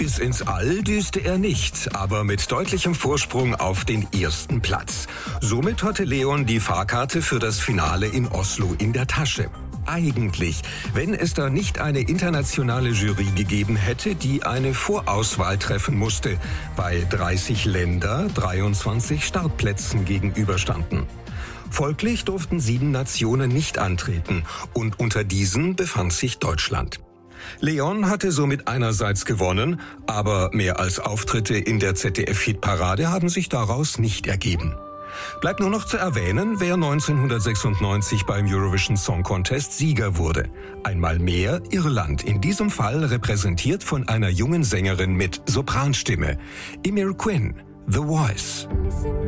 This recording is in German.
Bis ins All düste er nicht, aber mit deutlichem Vorsprung auf den ersten Platz. Somit hatte Leon die Fahrkarte für das Finale in Oslo in der Tasche. Eigentlich, wenn es da nicht eine internationale Jury gegeben hätte, die eine Vorauswahl treffen musste, weil 30 Länder 23 Startplätzen gegenüberstanden. Folglich durften 7 Nationen nicht antreten und unter diesen befand sich Deutschland. Leon hatte somit einerseits gewonnen, aber mehr als Auftritte in der ZDF-Hitparade haben sich daraus nicht ergeben. Bleibt nur noch zu erwähnen, wer 1996 beim Eurovision Song Contest Sieger wurde. Einmal mehr Irland, in diesem Fall repräsentiert von einer jungen Sängerin mit Sopranstimme, Emyr Quinn, The Voice.